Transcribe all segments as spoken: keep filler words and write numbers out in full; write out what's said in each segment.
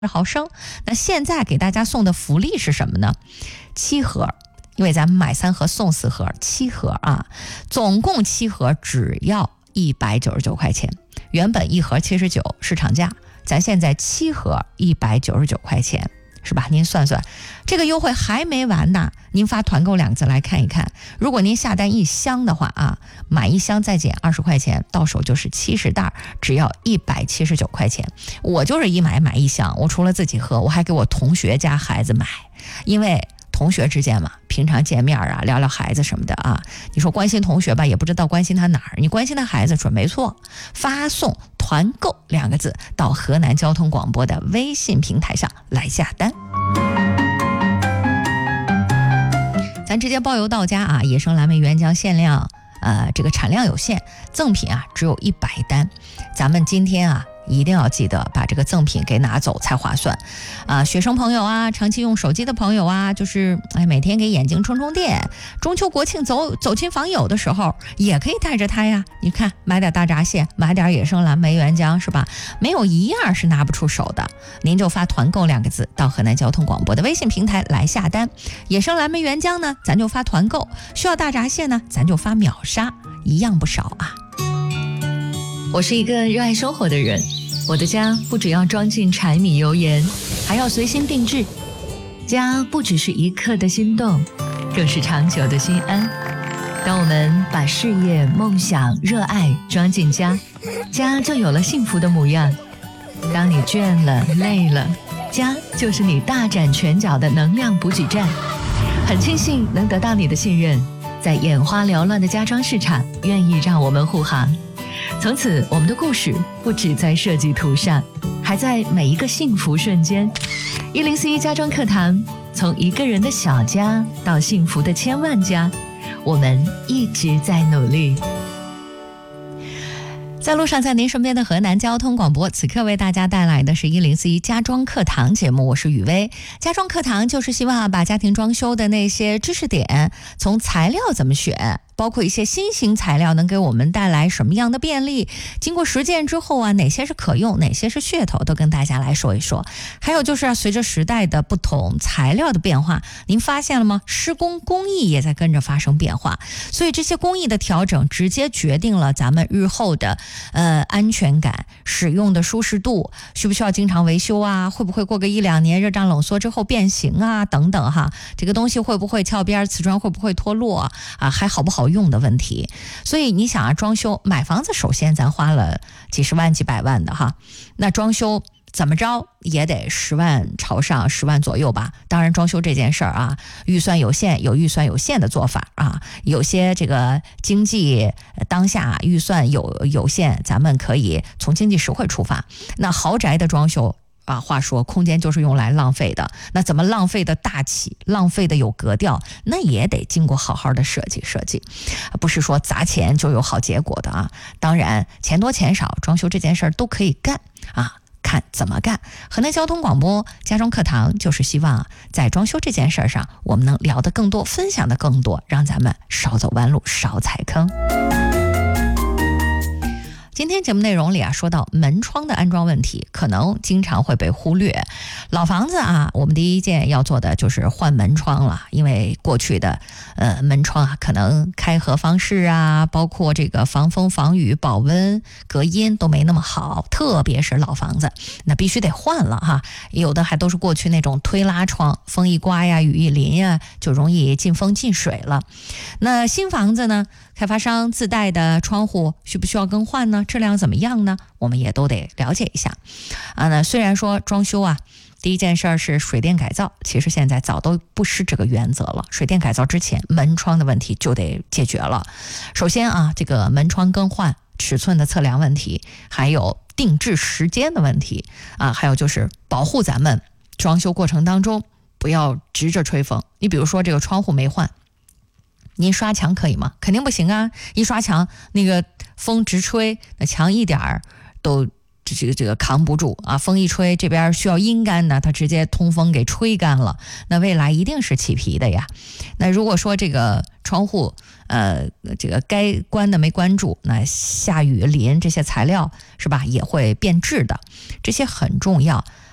毫升。那现在给大家送的福利是什么呢？七盒，因为咱们买三盒送四盒，七盒啊，总共七盒只要一百九十九块钱，原本一盒七十九市场价，咱现在七盒一百九十九块钱。是吧？您算算，这个优惠还没完呢。您发团购两个字来看一看，如果您下单一箱的话啊，买一箱再减二十块钱，到手就是七十袋，只要一百七十九块钱。我就是一买买一箱，我除了自己喝，我还给我同学家孩子买，因为同学之间嘛，平常见面啊，聊聊孩子什么的啊。你说关心同学吧，也不知道关心他哪儿，你关心他孩子准没错。发送团购两个字到河南交通广播的微信平台上来下单，咱直接包邮到家啊！野生蓝莓原浆限量，呃，这个产量有限，赠品啊只有一百单。咱们今天啊，一定要记得把这个赠品给拿走才划算啊！学生朋友啊，长期用手机的朋友啊，就是哎每天给眼睛充充电，中秋国庆走走亲访友的时候也可以带着它呀。你看，买点大闸蟹，买点野生蓝莓原浆，是吧？没有一样是拿不出手的。您就发团购两个字到河南交通广播的微信平台来下单。野生蓝莓原浆呢，咱就发团购；需要大闸蟹呢，咱就发秒杀，一样不少啊。 我是一个热爱生活的人，我的家不只要装进柴米油盐，还要随心定制。家不只是一刻的心动，更是长久的心安。当我们把事业、梦想、热爱装进家，家就有了幸福的模样。当你倦了、累了，家就是你大展拳脚的能量补给站。很庆幸能得到你的信任，在眼花缭乱的家装市场，愿意让我们护航。从此，我们的故事不只在设计图上，还在每一个幸福瞬间。一零四一家装课堂，从一个人的小家到幸福的千万家，我们一直在努力。 在路上，在您身边的河南交通广播，此刻为大家带来的是一零四一家装课堂节目，我是雨薇。家装课堂就是希望把家庭装修的那些知识点，从材料怎么选，包括一些新型材料能给我们带来什么样的便利，经过实践之后啊，哪些是可用，哪些是噱头，都跟大家来说一说。还有就是随着时代的不同，材料的变化，您发现了吗？施工工艺也在跟着发生变化，所以这些工艺的调整直接决定了咱们日后的呃安全感、使用的舒适度，需不需要经常维修啊？会不会过个一两年热胀冷缩之后变形啊？等等哈，这个东西会不会翘边，瓷砖会不会脱落啊？还好不好用的问题。所以你想啊，装修买房子，首先咱花了几十万几百万的哈，那装修怎么着也得十万朝上，十万左右吧。当然装修这件事儿啊，预算有限，有预算有限的做法啊。有些这个经济当下预算有有限，咱们可以从经济实惠出发。那豪宅的装修啊，话说空间就是用来浪费的，那怎么浪费的大气，浪费的有格调，那也得经过好好的设计设计，不是说砸钱就有好结果的啊。当然钱多钱少，装修这件事儿都可以干啊，看怎么干。河南交通广播家装课堂就是希望在装修这件事儿上，我们能聊得更多，分享的更多，让咱们少走弯路，少踩坑。今天节目内容里啊，说到门窗的安装问题，可能经常会被忽略。老房子啊，我们第一件要做的就是换门窗了，因为过去的呃门窗啊，可能开合方式啊，包括这个防风、防雨、保温、隔音都没那么好，特别是老房子，那必须得换了哈。有的还都是过去那种推拉窗，风一刮呀，雨一淋呀，就容易进风进水了。那新房子呢？开发商自带的窗户需不需要更换呢？质量怎么样呢？我们也都得了解一下啊。那虽然说装修啊，第一件事是水电改造，其实现在早都不是这个原则了。水电改造之前，门窗的问题就得解决了。首先啊，这个门窗更换、尺寸的测量问题，还有定制时间的问题啊，还有就是保护咱们装修过程当中不要直着吹风。你比如说这个窗户没换，您刷墙可以吗？肯定不行啊！一刷墙，那个风直吹，那墙一点儿都这个这个扛不住啊！风一吹，这边需要阴干的，它直接通风给吹干了，那未来一定是起皮的呀。那如果说这个窗户呃这个该关的没关住，那下雨淋这些材料是吧也会变质的，这些很重要。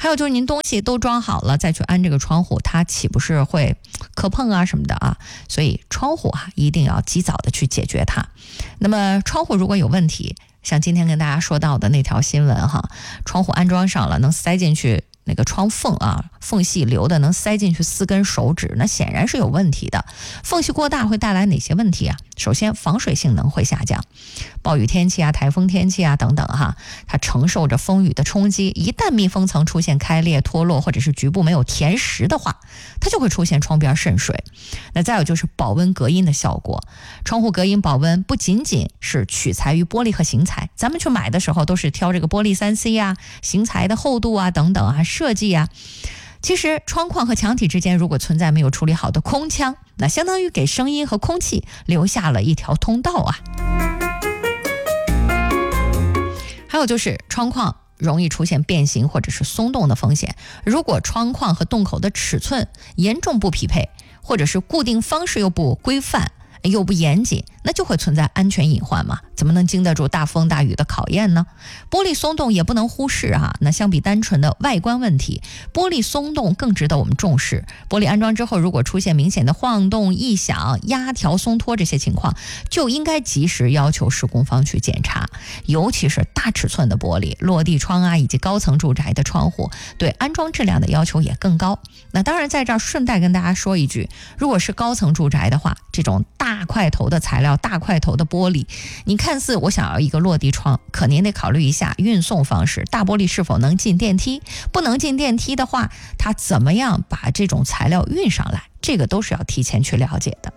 还有就是您东西都装好了再去安这个窗户，它岂不是会磕碰啊什么的啊？所以窗户啊一定要及早的去解决它。那么窗户如果有问题，像今天跟大家说到的那条新闻哈，窗户安装上了能塞进去那个窗缝啊，缝隙留的能塞进去四根手指，那显然是有问题的。缝隙过大会带来哪些问题啊？首先防水性能会下降，暴雨天气啊、台风天气啊等等哈，它承受着风雨的冲击，一旦密封层出现开裂脱落，或者是局部没有填实的话，它就会出现窗边渗水。那再有就是保温隔音的效果，窗户隔音保温不仅仅是取材于玻璃和型材，咱们去买的时候都是挑这个玻璃 三 C 啊、型材的厚度啊等等啊、设计啊。其实窗框和墙体之间如果存在没有处理好的空腔，那相当于给声音和空气留下了一条通道啊。还有就是窗框容易出现变形或者是松动的风险，如果窗框和洞口的尺寸严重不匹配，或者是固定方式又不规范又不严谨，那就会存在安全隐患嘛，怎么能经得住大风大雨的考验呢？玻璃松动也不能忽视啊，那相比单纯的外观问题，玻璃松动更值得我们重视。玻璃安装之后，如果出现明显的晃动、异响、压条松脱这些情况，就应该及时要求施工方去检查。尤其是大尺寸的玻璃、落地窗啊，以及高层住宅的窗户，对安装质量的要求也更高。那当然在这儿顺带跟大家说一句，如果是高层住宅的话，这种大块头的材料、大块头的玻璃，你看似我想要一个落地窗，可您得考虑一下运送方式，大玻璃是否能进电梯，不能进电梯的话，它怎么样把这种材料运上来，这个都是要提前去了解的。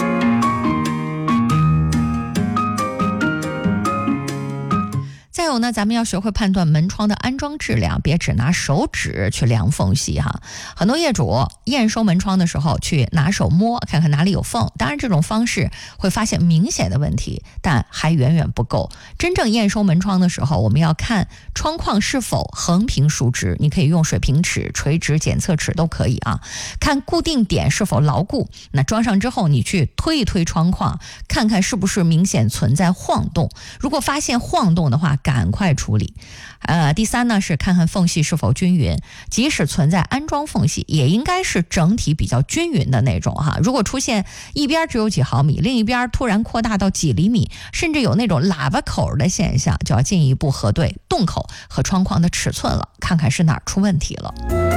再有呢，咱们要学会判断门窗的安装质量，别只拿手指去量缝隙哈。很多业主验收门窗的时候去拿手摸，看看哪里有缝，当然这种方式会发现明显的问题，但还远远不够。真正验收门窗的时候，我们要看窗框是否横平竖直，你可以用水平尺、垂直检测尺都可以啊。看固定点是否牢固，那装上之后你去推一推窗框，看看是不是明显存在晃动，如果发现晃动的话，赶快处理。呃，第三呢是看看缝隙是否均匀，即使存在安装缝隙，也应该是整体比较均匀的那种哈。如果出现一边只有几毫米，另一边突然扩大到几厘米，甚至有那种喇叭口的现象，就要进一步核对洞口和窗框的尺寸了，看看是哪儿出问题了。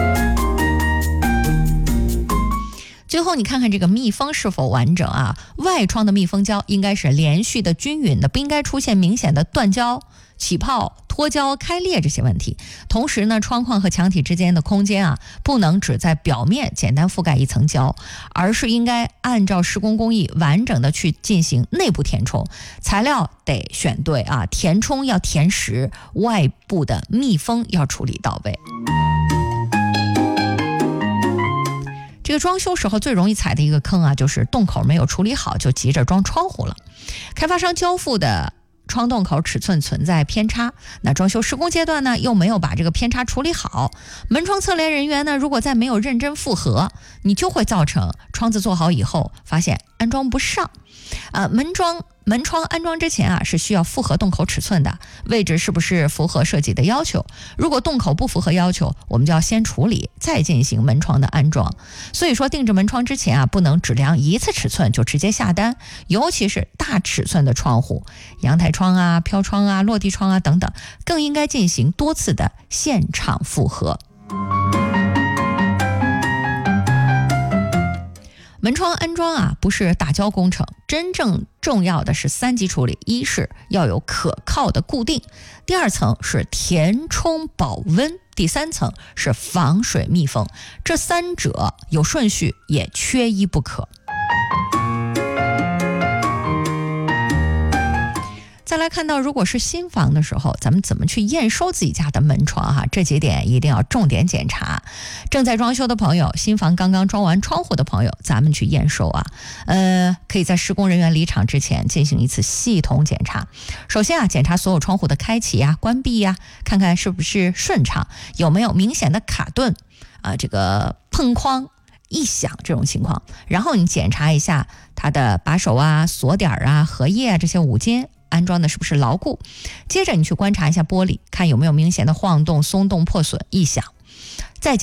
最后你看看这个密封是否完整啊？外窗的密封胶应该是连续的、均匀的，不应该出现明显的断胶、起泡、脱胶、开裂这些问题。同时呢，窗框和墙体之间的空间啊，不能只在表面简单覆盖一层胶，而是应该按照施工工艺完整的去进行内部填充，材料得选对啊，填充要填实，外部的密封要处理到位。这个装修时候最容易踩的一个坑啊，就是洞口没有处理好就急着装窗户了。开发商交付的窗洞口尺寸存在偏差，那装修施工阶段呢又没有把这个偏差处理好，门窗测量人员呢如果再没有认真复核，你就会造成窗子做好以后发现安装不上。啊，门窗门窗安装之前啊是需要复核洞口尺寸的，位置是不是符合设计的要求，如果洞口不符合要求，我们就要先处理再进行门窗的安装。所以说定制门窗之前啊不能只量一次尺寸就直接下单，尤其是大尺寸的窗户，阳台窗啊、飘窗啊、落地窗啊等等，更应该进行多次的现场复核。门窗安装啊，不是打胶工程，真正重要的是三级处理。一是要有可靠的固定，第二层是填充保温，第三层是防水密封。这三者有顺序，也缺一不可。再来看到，如果是新房的时候，咱们怎么去验收自己家的门窗哈？这几点一定要重点检查。正在装修的朋友，新房刚刚装完窗户的朋友，咱们去验收啊。呃，可以在施工人员离场之前进行一次系统检查。首先啊，检查所有窗户的开启呀、关闭呀，看看是不是顺畅，有没有明显的卡顿啊，这个碰框、异响这种情况。然后你检查一下它的把手啊、锁点啊、荷叶啊这些五金。安装的是不是牢固？接着你去观察一下玻璃，看有没有明显的晃动、松动、破损、异响。 再